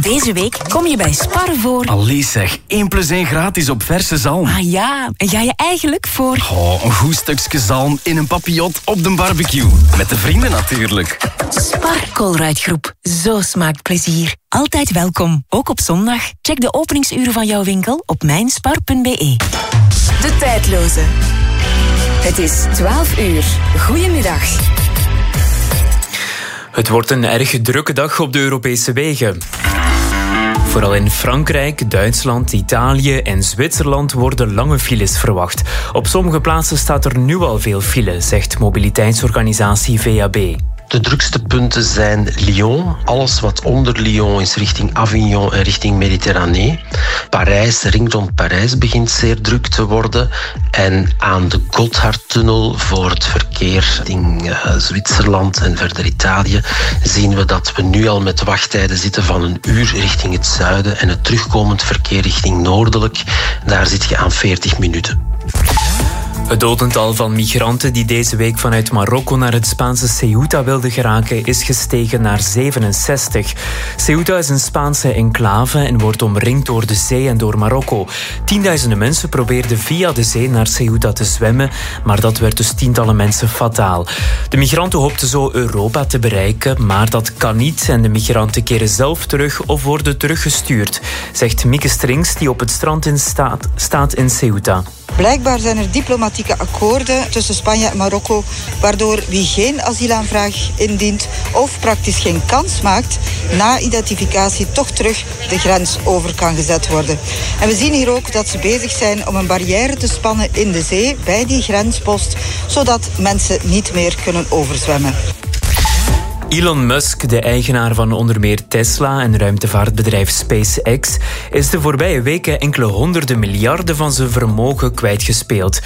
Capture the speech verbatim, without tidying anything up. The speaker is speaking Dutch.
Deze week kom je bij Spar voor... Allee zeg, één plus één gratis op verse zalm. Ah ja, en ga je eigenlijk voor... Oh, een goed stukje zalm in een papillot op de barbecue. Met de vrienden natuurlijk. Spar Colruyt-groep. Zo smaakt plezier. Altijd welkom, ook op zondag. Check de openingsuren van jouw winkel op mijnspar punt be. De tijdloze. Het is twaalf uur. Goedemiddag. Het wordt een erg drukke dag op de Europese wegen. Vooral in Frankrijk, Duitsland, Italië en Zwitserland worden lange files verwacht. Op sommige plaatsen staat er nu al veel file, zegt mobiliteitsorganisatie V A B. De drukste punten zijn Lyon. Alles wat onder Lyon is richting Avignon en richting Mediterranee. Parijs, ring rond Parijs begint zeer druk te worden. En aan de Gotthardtunnel voor het verkeer in uh, Zwitserland en verder Italië zien we dat we nu al met wachttijden zitten van een uur richting het zuiden en het terugkomend verkeer richting noordelijk. Daar zit je aan veertig minuten. Het dodental van migranten die deze week vanuit Marokko naar het Spaanse Ceuta wilden geraken is gestegen naar zevenenzestig. Ceuta is een Spaanse enclave en wordt omringd door de zee en door Marokko. Tienduizenden mensen probeerden via de zee naar Ceuta te zwemmen, maar dat werd dus tientallen mensen fataal. De migranten hoopten zo Europa te bereiken, maar dat kan niet en de migranten keren zelf terug of worden teruggestuurd, zegt Mieke Strings, die op het strand in staat, staat in Ceuta. Blijkbaar zijn er diplomatieke akkoorden tussen Spanje en Marokko, waardoor wie geen asielaanvraag indient of praktisch geen kans maakt, na identificatie toch terug de grens over kan gezet worden. En we zien hier ook dat ze bezig zijn om een barrière te spannen in de zee bij die grenspost, zodat mensen niet meer kunnen overzwemmen. Elon Musk, de eigenaar van onder meer Tesla en ruimtevaartbedrijf SpaceX, is de voorbije weken enkele honderden miljarden van zijn vermogen kwijtgespeeld.